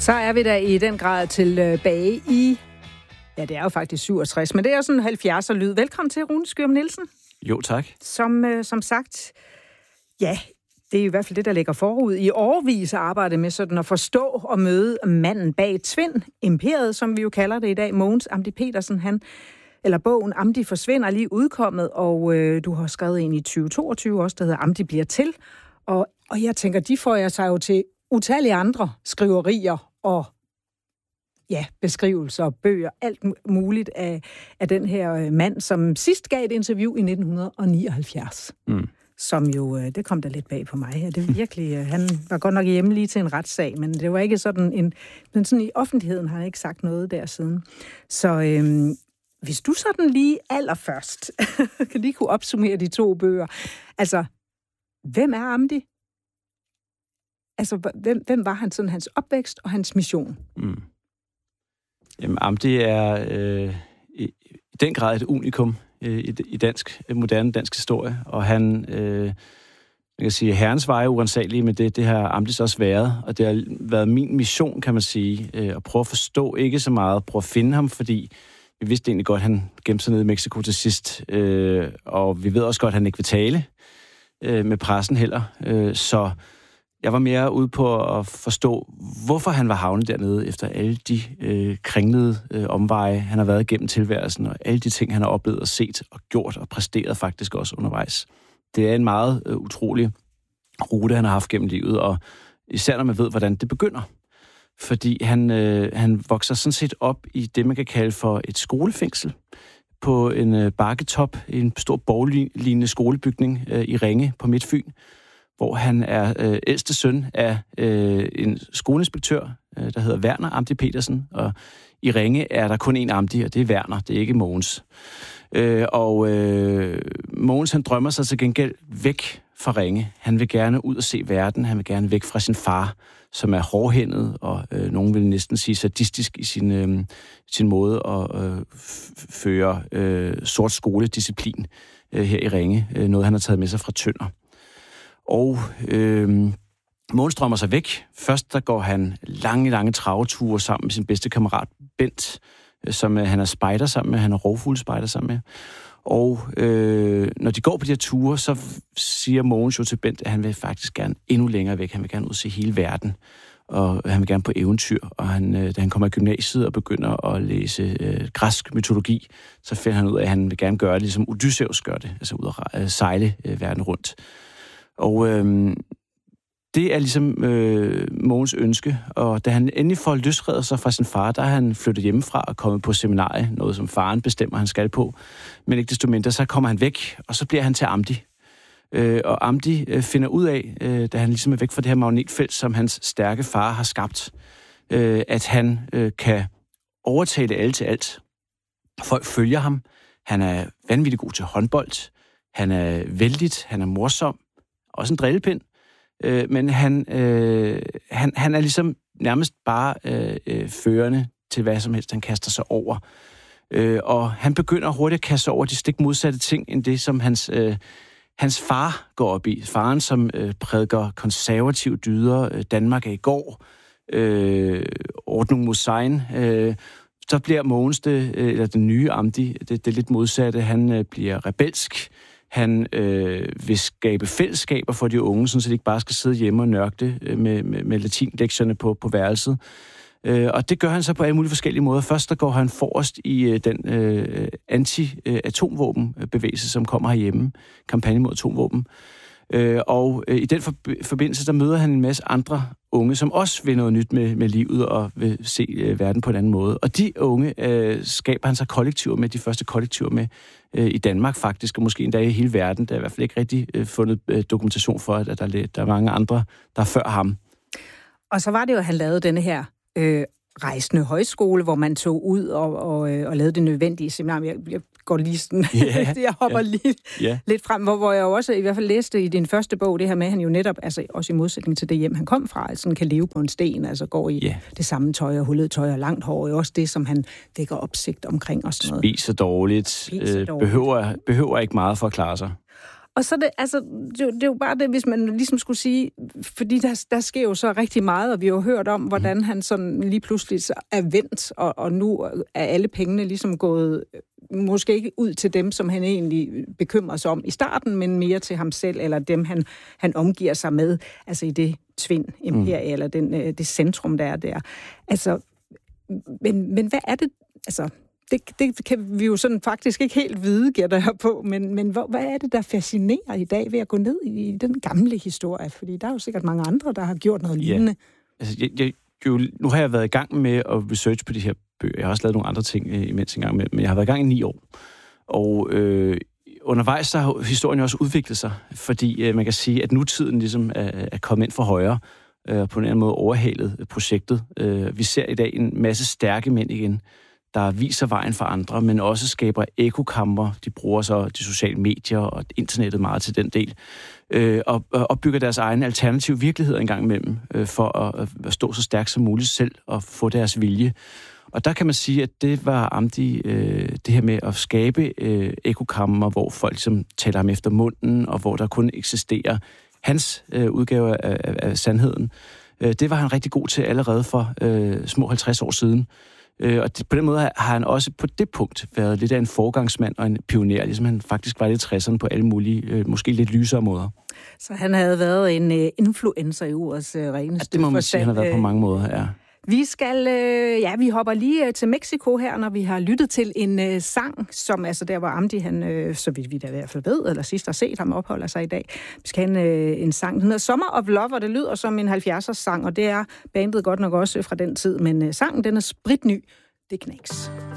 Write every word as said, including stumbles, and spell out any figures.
Så er vi da i den grad tilbage i, ja, det er jo faktisk syvogtres, men det er jo sådan en halvfjerdser lyd. Velkommen til, Rune Skyum Nielsen. Jo, tak. Som, øh, som sagt, ja, det er i hvert fald det, der ligger forud. I årevis arbejdet med sådan at forstå og møde manden bag Tvind, imperiet, som vi jo kalder det i dag. Mogens Amdi Petersen, han, eller bogen Amdi forsvinder, er lige udkommet, og øh, du har skrevet en i tyve toogtyve også, der hedder Amdi bliver til. Og, og jeg tænker, de får jeg sig jo til utallige andre skriverier og ja, beskrivelser og bøger, alt muligt af, af den her mand, som sidst gav et interview i nitten nioghalvfjerds. Mm. Som jo, det kom da lidt bag på mig. Ja, det virkelig, han var godt nok hjemme lige til en retssag, men det var ikke sådan en, men sådan i offentligheden har han ikke sagt noget der siden. Så øhm, hvis du sådan lige allerførst kan lige kunne opsummere de to bøger. Altså, hvem er Amdi? Altså, hvem, hvem var han sådan, hans opvækst og hans mission? Mm. Jamen, Amdi er øh, i, i den grad et unikum øh, i, i dansk, moderne dansk historie, og han, øh, jeg kan sige, herrens veje urensagelige, men det, det har Amdis også været, og det har været min mission, kan man sige, øh, at prøve at forstå ikke så meget, prøve at finde ham, fordi vi vidste egentlig godt, at han gemte sig ned i Mexico til sidst, øh, og vi ved også godt, at han ikke vil tale øh, med pressen heller, øh, så jeg var mere ude på at forstå, hvorfor han var havnet dernede, efter alle de øh, kringlede øh, omveje, han har været igennem tilværelsen, og alle de ting, han har oplevet og set og gjort og præsteret faktisk også undervejs. Det er en meget øh, utrolig rute, han har haft gennem livet, og især når man ved, hvordan det begynder. Fordi han, øh, han vokser sådan set op i det, man kan kalde for et skolefængsel, på en øh, bakketop i en stor borglignende skolebygning øh, i Ringe på Midtfyn, hvor han er øh, ældste søn af øh, en skoleinspektør, øh, der hedder Werner Amdi Petersen, og i Ringe er der kun én Amdi, og det er Werner, det er ikke Mogens. Øh, og øh, Mogens, han drømmer sig til gengæld væk fra Ringe. Han vil gerne ud og se verden, han vil gerne væk fra sin far, som er hårdhændet, og øh, nogen vil næsten sige sadistisk i sin, øh, sin måde at øh, føre øh, sort skoledisciplin øh, her i Ringe. Øh, noget, han har taget med sig fra Tønder. Og øh, Mogens drømmer sig væk. Først der går han lange, lange traveture sammen med sin bedste kammerat Bent, som øh, han er spejder sammen med, han er rovfuglespejder sammen med. Og øh, når de går på de her ture, så siger Mogens jo til Bent, at han vil faktisk gerne endnu længere væk. Han vil gerne ud se hele verden, og han vil gerne på eventyr. Og han, øh, da han kommer i gymnasiet og begynder at læse øh, græsk mytologi, så finder han ud af, at han vil gerne gøre det, ligesom Odysseus gør det, altså ud at øh, sejle øh, verden rundt. Og øh, det er ligesom øh, Mogens ønske, og da han endelig får løsredet sig fra sin far, der er han flyttet hjemmefra og kommet på seminarie, noget som faren bestemmer, han skal på. Men ikke desto mindre, så kommer han væk, og så bliver han til Amdi. Øh, og Amdi øh, finder ud af, øh, da han ligesom er væk fra det her magnetfelt, som hans stærke far har skabt, øh, at han øh, kan overtale alle til alt. Folk følger ham. Han er vanvittigt god til håndbold. Han er vældigt, han er morsom. Også en drillepind. Øh, men han, øh, han, han er ligesom nærmest bare øh, øh, førende til hvad som helst, han kaster sig over. Øh, og han begynder hurtigt at kaste sig over de stik modsatte ting, end det, som hans, øh, hans far går op i. Faren, som øh, prædiker konservative dyder, øh, Danmark er i går, øh, Ordnung muss sein. Øh, så bliver Mogens, det, øh, eller den nye Amdi, det, det lidt modsatte. Han øh, bliver rebelsk. Han øh, vil skabe fællesskaber for de unge, så de ikke bare skal sidde hjemme og nørkle med, med, med latinlektionerne på, på værelset. Øh, og det gør han så på alle mulige forskellige måder. Først der går han forrest i øh, den øh, anti-atomvåbenbevægelse, som kommer herhjemme. Kampagne mod atomvåben. Øh, og øh, i den forbindelse, der møder han en masse andre unge, som også vil noget nyt med, med livet og vil se øh, verden på en anden måde. Og de unge øh, skaber han så kollektiver med, de første kollektiver med øh, i Danmark faktisk, og måske endda i hele verden. Der er i hvert fald ikke rigtig øh, fundet øh, dokumentation for, at der, der er mange andre, der er før ham. Og så var det jo, at han lavede denne her øh, rejsende højskole, hvor man tog ud og, og, og lavede det nødvendige seminar. Jeg, jeg går lige sådan, yeah, jeg hopper yeah, lige yeah. lidt frem, hvor, hvor jeg jo også i hvert fald læste i din første bog, det her med, at han jo netop, altså også i modsætning til det hjem, han kom fra, altså kan leve på en sten, altså går i yeah. det samme tøj og hullet tøj og langt hår, og også det, som han vækker opsigt omkring og sådan noget. Spiser dårligt, Spiser dårligt. Øh, behøver, behøver ikke meget for at klare sig. Og så det, altså, det, det er jo bare det, hvis man ligesom skulle sige, fordi der, der sker jo så rigtig meget, og vi har jo hørt om, hvordan mm. han sådan lige pludselig er vendt, og, og nu er alle pengene ligesom gået, måske ikke ud til dem, som han egentlig bekymrer sig om i starten, men mere til ham selv, eller dem, han, han omgiver sig med, altså i det Tvind-imperie, mm. eller den, det centrum, der er der. Altså, men, men hvad er det, altså... Det, det kan vi jo sådan faktisk ikke helt vide, gætter jeg på, men, men hvor, hvad er det, der fascinerer i dag ved at gå ned i den gamle historie? Fordi der er jo sikkert mange andre, der har gjort noget lignende. Ja. Altså, jeg, jeg, jo, nu har jeg været i gang med at research på de her bøger. Jeg har også lavet nogle andre ting øh, imens en gang med, men jeg har været i gang i ni år. Og øh, undervejs så har historien jo også udviklet sig, fordi øh, man kan sige, at nutiden ligesom er, er kommet ind for højre, og øh, på en eller anden måde overhalet projektet. Øh, vi ser i dag en masse stærke mænd igen, der viser vejen for andre, men også skaber ekokamre. De bruger så de sociale medier og internettet meget til den del, øh, og, og opbygger deres egen alternative virkelighed en gang imellem, øh, for at, at stå så stærkt som muligt selv og få deres vilje. Og der kan man sige, at det var Amdi, øh, det her med at skabe øh, ekokamre, hvor folk som taler ham efter munden, og hvor der kun eksisterer hans øh, udgave af, af, af sandheden. Øh, det var han rigtig god til allerede for øh, små halvtreds år siden. Og på den måde har han også på det punkt været lidt af en forgangsmand og en pioner, ligesom han faktisk var i tresserne på alle mulige, måske lidt lysere måder. Så han havde været en uh, influencer i ordets uh, reneste ja, det må man sige, han har været på mange måder, ja. Vi skal, øh, ja, vi hopper lige øh, til Mexico her, når vi har lyttet til en øh, sang, som altså der, hvor Amdi, han, øh, så vidt vi da i hvert fald ved, eller sidst har set ham opholder sig i dag. Vi skal have en, øh, en sang, den hedder Summer of Love, og det lyder som en halvfjerdsers sang, og det er bandet godt nok også fra den tid, men øh, sangen, den er spritny. Det knæks.